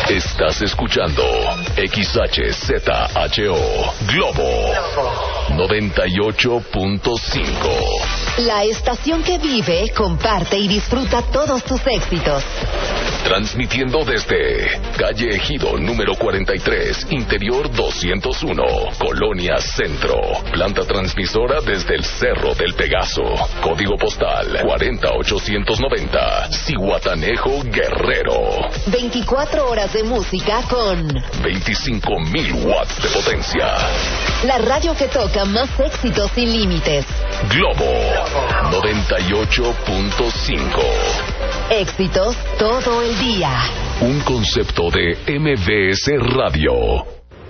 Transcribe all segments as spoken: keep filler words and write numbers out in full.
Estás escuchando X H Z H O Globo noventa y ocho punto cinco. La estación que vive, comparte y disfruta todos tus éxitos. Transmitiendo desde calle Ejido número cuarenta y tres, interior doscientos uno, Colonia Centro. Planta transmisora desde el Cerro del Pegaso. Código postal cuarenta ochocientos noventa, Zihuatanejo, Guerrero. veinticuatro horas de música con veinticinco mil watts de potencia. La radio que toca más éxitos sin límites. Globo noventa y ocho punto cinco. Éxitos todo el día. Un concepto de M V S Radio.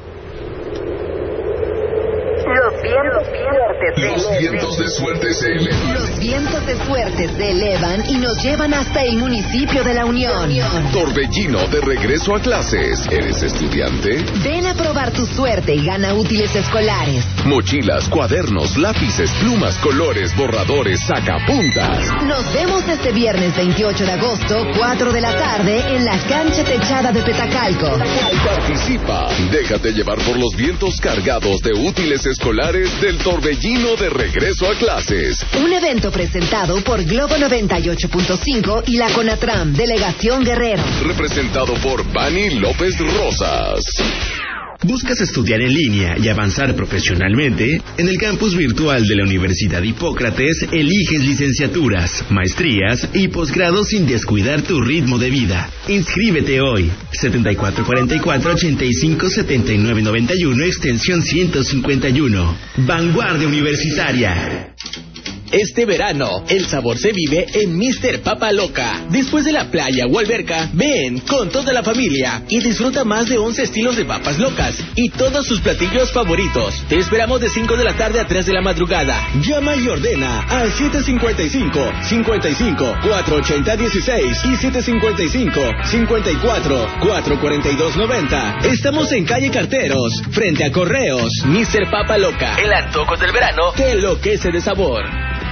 Los vientos fuertes Los vientos de suerte se elevan. Los vientos de suerte se elevan y nos llevan hasta el municipio de La Unión. Torbellino de regreso a clases. ¿Eres estudiante? Ven a probar tu suerte y gana útiles escolares. Mochilas, cuadernos, lápices, plumas, colores, borradores, sacapuntas. Nos vemos este viernes veintiocho de agosto, cuatro de la tarde, en la cancha techada de Petacalco. Participa. Déjate llevar por los vientos cargados de útiles escolares del Torbellino de regreso a clases. Un evento presentado por Globo noventa y ocho punto cinco y la CONATRAM, Delegación Guerrero. Representado por Bani López Rosas. ¿Buscas estudiar en línea y avanzar profesionalmente? En el campus virtual de la Universidad Hipócrates eliges licenciaturas, maestrías y posgrados sin descuidar tu ritmo de vida. Inscríbete hoy. setenta y cuatro cuarenta y cuatro ochenta y cinco setenta y nueve noventa y uno, extensión ciento cincuenta y uno. Vanguardia Universitaria. Este verano, el sabor se vive en míster Papa Loca. Después de la playa o alberca, ven con toda la familia y disfruta más de once estilos de papas locas y todos sus platillos favoritos. Te esperamos de cinco de la tarde a tres de la madrugada. Llama y ordena al siete cincuenta y cinco, cincuenta y cinco, cuatrocientos ochenta, dieciséis y siete cincuenta y cinco, cincuenta y cuatro, cuatrocientos cuarenta y dos, noventa. Estamos en calle Carteros, frente a Correos. míster Papa Loca, el antojo del verano que enloquece de sabor.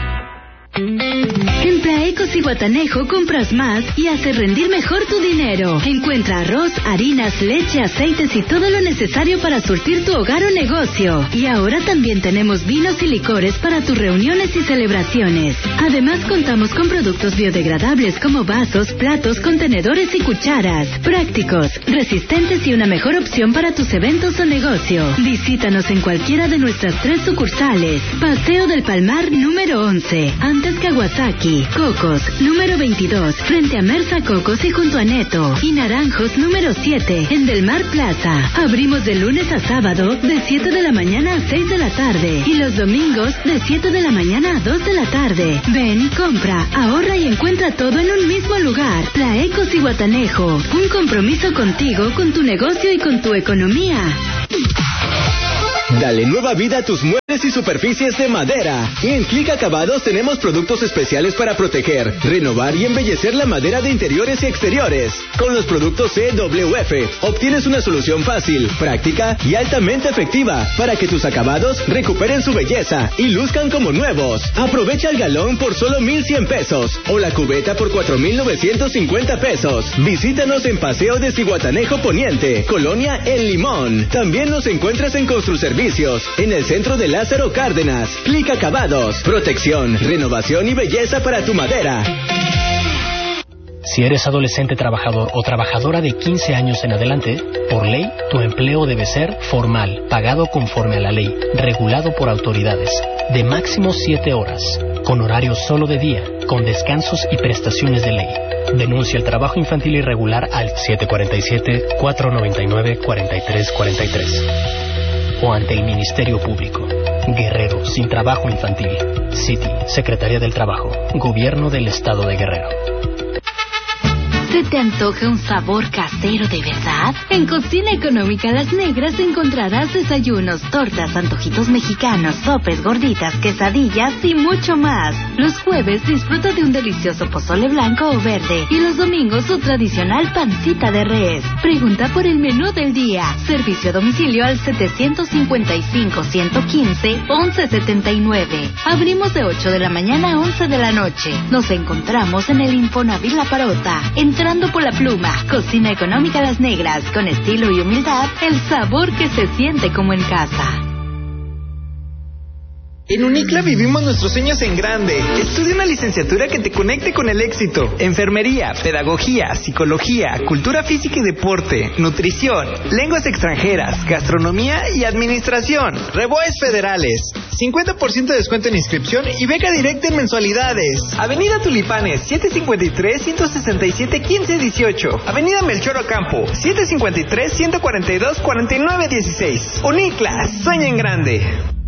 En Plaeco Zihuatanejo compras más y haces rendir mejor tu dinero. Encuentra arroz, harinas, leche, aceites y todo lo necesario para surtir tu hogar o negocio. Y ahora también tenemos vinos y licores para tus reuniones y celebraciones. Además contamos con productos biodegradables como vasos, platos, contenedores y cucharas. Prácticos, resistentes y una mejor opción para tus eventos o negocio. Visítanos en cualquiera de nuestras tres sucursales. Paseo del Palmar número once, antes Kawasaki. Cocos, número veintidós, frente a Mersa Cocos y junto a Neto. Y Naranjos, número siete, en Del Mar Plaza. Abrimos de lunes a sábado, de siete de la mañana a seis de la tarde. Y los domingos, de siete de la mañana a dos de la tarde. Ven y compra, ahorra y encuentra todo en un mismo lugar. Plaeco Zihuatanejo, un compromiso contigo, con tu negocio y con tu economía. Dale nueva vida a tus muebles y superficies de madera. En Click Acabados tenemos productos especiales para proteger, renovar y embellecer la madera de interiores y exteriores. Con los productos C W F obtienes una solución fácil, práctica y altamente efectiva para que tus acabados recuperen su belleza y luzcan como nuevos. Aprovecha el galón por solo mil cien pesos o la cubeta por cuatro mil novecientos cincuenta pesos. Visítanos en Paseo de Zihuatanejo Poniente, Colonia El Limón. También nos encuentras en Construservicios en el centro de Lázaro Cárdenas. Click Acabados, protección, renovación y belleza para tu madera. Si eres adolescente trabajador o trabajadora de quince años en adelante, por ley, tu empleo debe ser formal, pagado conforme a la ley, regulado por autoridades, de máximo siete horas, con horario solo de día, con descansos y prestaciones de ley. Denuncia el trabajo infantil irregular al siete cuatro siete, cuatro nueve nueve, cuatro tres cuatro tres. O ante el Ministerio Público. Guerrero sin trabajo infantil. City, Secretaría del Trabajo. Gobierno del Estado de Guerrero. ¿Se te antoja un sabor casero de verdad? En Cocina Económica Las Negras encontrarás desayunos, tortas, antojitos mexicanos, sopes, gorditas, quesadillas y mucho más. Los jueves disfruta de un delicioso pozole blanco o verde y los domingos su tradicional pancita de res. Pregunta por el menú del día. Servicio a domicilio al setecientos cincuenta y cinco, ciento quince, once setenta y nueve. Abrimos de ocho de la mañana a once de la noche. Nos encontramos en el Infonavit La Parota, en entrando por la pluma. Cocina económica Las Negras, con estilo y humildad, el sabor que se siente como en casa. En UNICLA vivimos nuestros sueños en grande. Estudia una licenciatura que te conecte con el éxito. Enfermería, pedagogía, psicología, cultura física y deporte, nutrición, lenguas extranjeras, gastronomía y administración. Reboes federales. cincuenta por ciento de descuento en inscripción y beca directa en mensualidades. Avenida Tulipanes, setecientos cincuenta y tres, ciento sesenta y siete, quince dieciocho. Avenida Melchor Ocampo, setecientos cincuenta y tres, ciento cuarenta y dos, cuarenta y nueve dieciséis. UNICLA, sueña en grande.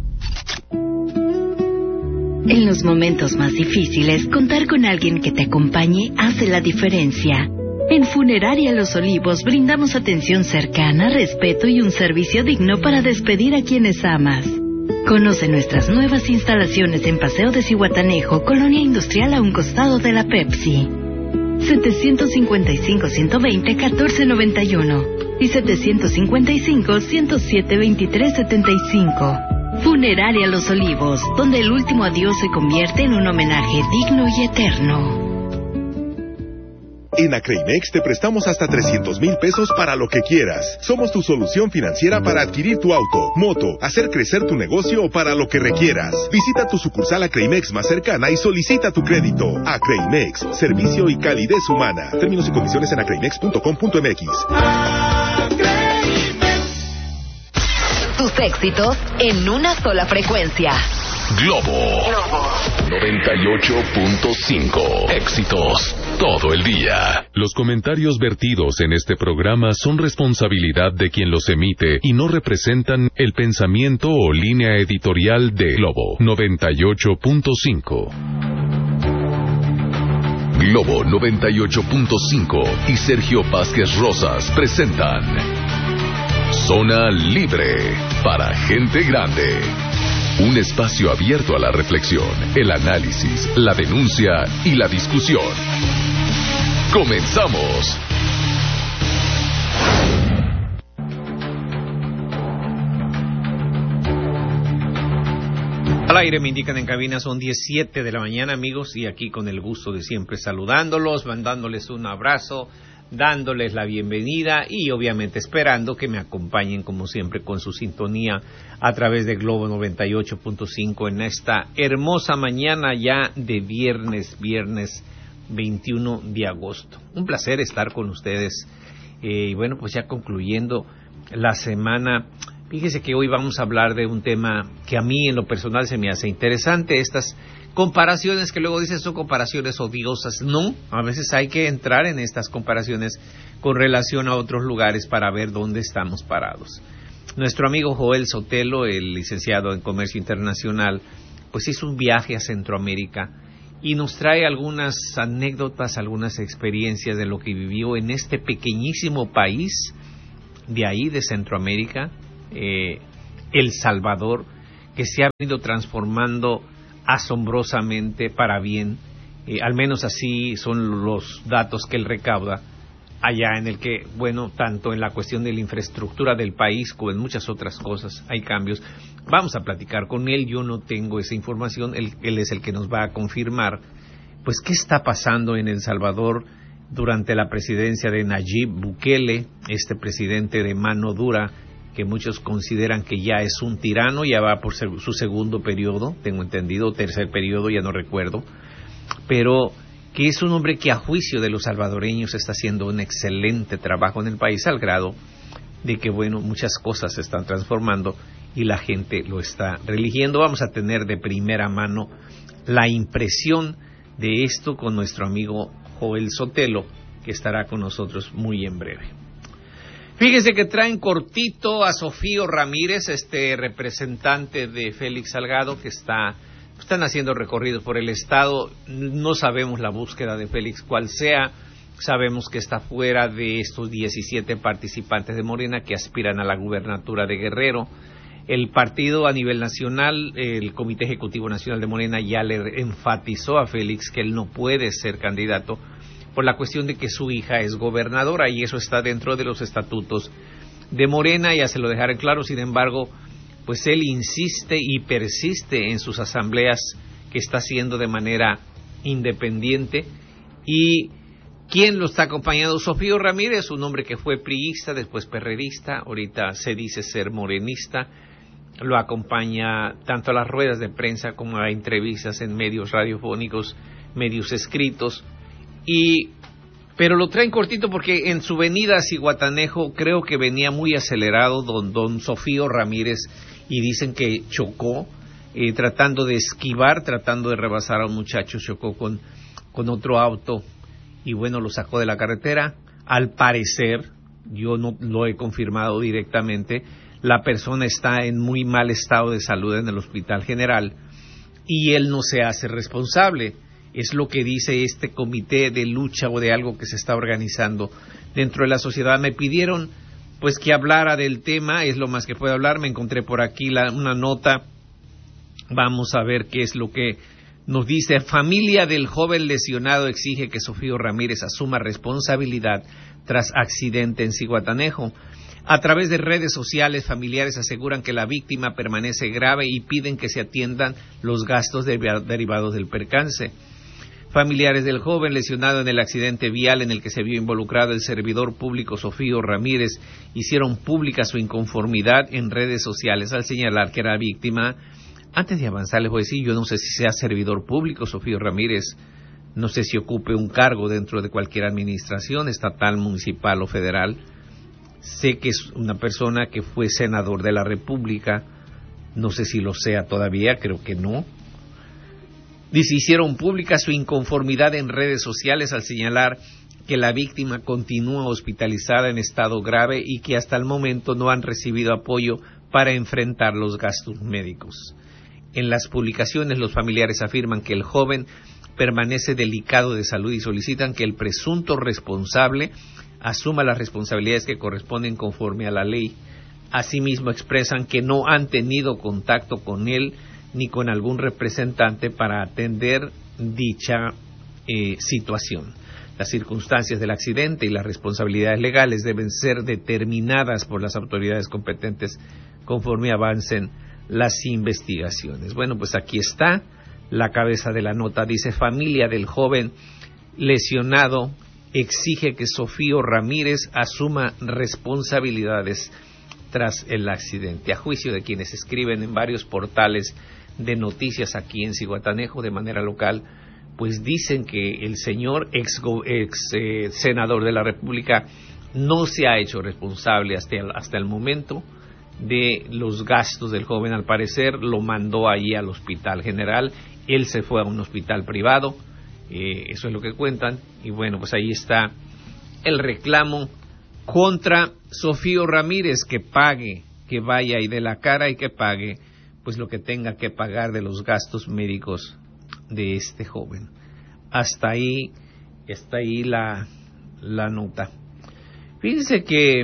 En los momentos más difíciles, contar con alguien que te acompañe hace la diferencia. En Funeraria Los Olivos brindamos atención cercana, respeto y un servicio digno para despedir a quienes amas. Conoce nuestras nuevas instalaciones en Paseo de Zihuatanejo, Colonia Industrial a un costado de la Pepsi. setecientos cincuenta y cinco, ciento veinte, catorce noventa y uno y setecientos cincuenta y cinco, ciento siete, veintitrés setenta y cinco. Funeraria Los Olivos, donde el último adiós se convierte en un homenaje digno y eterno. En Acreimex te prestamos hasta trescientos mil pesos para lo que quieras. Somos tu solución financiera para adquirir tu auto, moto, hacer crecer tu negocio o para lo que requieras. Visita tu sucursal Acreimex más cercana y solicita tu crédito. Acreimex, servicio y calidez humana. Términos y condiciones en acreimex punto com punto m x. Tus éxitos en una sola frecuencia. Globo noventa y ocho punto cinco. Éxitos todo el día. Los comentarios vertidos en este programa son responsabilidad de quien los emite y no representan el pensamiento o línea editorial de Globo noventa y ocho punto cinco. Globo noventa y ocho punto cinco y Sergio Vázquez Rosas presentan Zona Libre para gente grande. Un espacio abierto a la reflexión, el análisis, la denuncia y la discusión. ¡Comenzamos! Al aire me indican en cabina, son diecisiete de la mañana, amigos, y aquí con el gusto de siempre saludándolos, mandándoles un abrazo, dándoles la bienvenida y obviamente esperando que me acompañen como siempre con su sintonía a través de Globo noventa y ocho punto cinco en esta hermosa mañana ya de viernes, viernes veintiuno de agosto. Un placer estar con ustedes eh, y bueno, pues ya concluyendo la semana. Fíjese que hoy vamos a hablar de un tema que a mí en lo personal se me hace interesante, estas comparaciones que luego dicen son comparaciones odiosas. No, a veces hay que entrar en estas comparaciones con relación a otros lugares para ver dónde estamos parados. Nuestro amigo Joel Sotelo, el licenciado en Comercio Internacional, pues hizo un viaje a Centroamérica y nos trae algunas anécdotas, algunas experiencias de lo que vivió en este pequeñísimo país de ahí, de Centroamérica, eh, El Salvador, que se ha venido transformando asombrosamente para bien, eh, al menos así son los datos que él recauda allá, en el que, bueno, tanto en la cuestión de la infraestructura del país como en muchas otras cosas hay cambios. Vamos a platicar con él, yo no tengo esa información, él, él es el que nos va a confirmar, pues, qué está pasando en El Salvador durante la presidencia de Nayib Bukele, este presidente de mano dura, que muchos consideran que ya es un tirano, ya va por su segundo periodo, tengo entendido, tercer periodo, ya no recuerdo, pero que es un hombre que a juicio de los salvadoreños está haciendo un excelente trabajo en el país, al grado de que, bueno, muchas cosas se están transformando y la gente lo está religiendo. Vamos a tener de primera mano la impresión de esto con nuestro amigo Joel Sotelo, que estará con nosotros muy en breve. Fíjese que traen cortito a Sofío Ramírez, este representante de Félix Salgado, que está, están haciendo recorridos por el estado. No sabemos la búsqueda de Félix cuál sea, sabemos que está fuera de estos diecisiete participantes de Morena que aspiran a la gubernatura de Guerrero. El partido a nivel nacional, el Comité Ejecutivo Nacional de Morena, ya le enfatizó a Félix que él no puede ser candidato por la cuestión de que su hija es gobernadora, y eso está dentro de los estatutos de Morena, ya se lo dejaron claro. Sin embargo, pues él insiste y persiste en sus asambleas que está haciendo de manera independiente, y ¿Quién lo está acompañando? Sofío Ramírez, un hombre que fue priista, después perredista, ahorita se dice ser morenista. Lo acompaña tanto a las ruedas de prensa como a entrevistas en medios radiofónicos, medios escritos. Y pero lo traen cortito porque en su venida a Zihuatanejo creo que venía muy acelerado don, don Sofío Ramírez, y dicen que chocó eh, tratando de esquivar, tratando de rebasar a un muchacho, chocó con, con otro auto y bueno, lo sacó de la carretera. Al parecer, yo no lo he confirmado directamente, la persona está en muy mal estado de salud en el Hospital General y él no se hace responsable. Es lo que dice este comité de lucha o de algo que se está organizando dentro de la sociedad. Me pidieron pues que hablara del tema, es lo más que puedo hablar. Me encontré por aquí la, una nota, vamos a ver qué es lo que nos dice. Familia del joven lesionado exige que Sofío Ramírez asuma responsabilidad tras accidente en Zihuatanejo. A través de redes sociales, familiares aseguran que la víctima permanece grave y piden que se atiendan los gastos derivados del percance. Familiares del joven lesionado en el accidente vial en el que se vio involucrado el servidor público Sofío Ramírez hicieron pública su inconformidad en redes sociales al señalar que era víctima. Antes de avanzar les voy a decir, yo no sé si sea servidor público Sofío Ramírez, no sé si ocupe un cargo dentro de cualquier administración estatal, municipal o federal. Sé que es una persona que fue senador de la República, no sé si lo sea todavía, creo que no. Dice, hicieron pública su inconformidad en redes sociales al señalar que la víctima continúa hospitalizada en estado grave y que hasta el momento no han recibido apoyo para enfrentar los gastos médicos. En las publicaciones los familiares afirman que el joven permanece delicado de salud y solicitan que el presunto responsable asuma las responsabilidades que corresponden conforme a la ley. Asimismo expresan que no han tenido contacto con él ni con algún representante para atender dicha eh, situación. Las circunstancias del accidente y las responsabilidades legales deben ser determinadas por las autoridades competentes conforme avancen las investigaciones. Bueno, pues aquí está la cabeza de la nota. Dice, familia del joven lesionado exige que Sofío Ramírez asuma responsabilidades tras el accidente. A juicio de quienes escriben en varios portales de noticias aquí en Zihuatanejo de manera local, pues dicen que el señor ex, ex eh, senador de la República no se ha hecho responsable hasta el, hasta el momento de los gastos del joven. Al parecer lo mandó allí al Hospital General, él se fue a un hospital privado, eh, eso es lo que cuentan, y bueno, pues ahí está el reclamo contra Sofío Ramírez, que pague, que vaya y dé la cara y que pague pues lo que tenga que pagar de los gastos médicos de este joven. Hasta ahí está ahí la, la nota. Fíjense que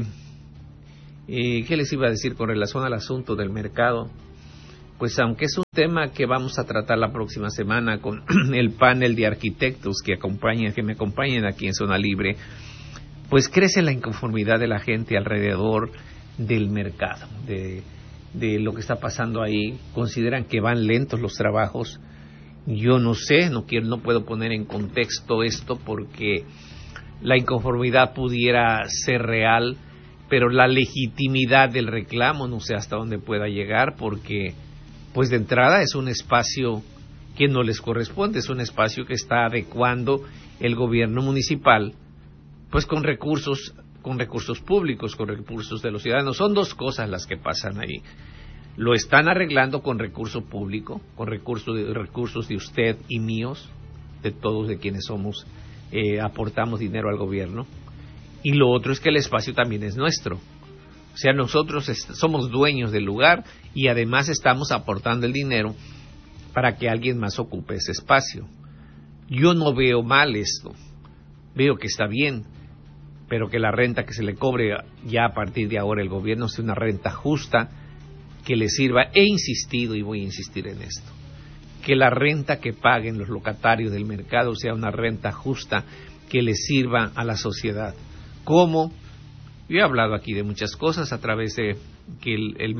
eh, ¿qué les iba a decir con relación al asunto del mercado? Pues aunque es un tema que vamos a tratar la próxima semana con el panel de arquitectos que acompañan, que me acompañan aquí en Zona Libre, pues crece la inconformidad de la gente alrededor del mercado, de, de lo que está pasando ahí. Consideran que van lentos los trabajos. Yo no sé, no quiero, no puedo poner en contexto esto porque la inconformidad pudiera ser real, pero la legitimidad del reclamo no sé hasta dónde pueda llegar, porque pues de entrada es un espacio que no les corresponde, es un espacio que está adecuando el gobierno municipal pues con recursos, con recursos públicos, con recursos de los ciudadanos. Son dos cosas las que pasan ahí. Lo están arreglando con recurso público, con recursos de, recursos de usted y míos, de todos de quienes somos, eh, aportamos dinero al gobierno. Y lo otro es que el espacio también es nuestro. O sea, nosotros est- somos dueños del lugar y además estamos aportando el dinero para que alguien más ocupe ese espacio. Yo no veo mal esto. Veo que está bien, pero que la renta que se le cobre ya a partir de ahora el gobierno sea una renta justa, que le sirva. He insistido y voy a insistir en esto, que la renta que paguen los locatarios del mercado sea una renta justa que le sirva a la sociedad. Como yo he hablado aquí de muchas cosas a través de que el, el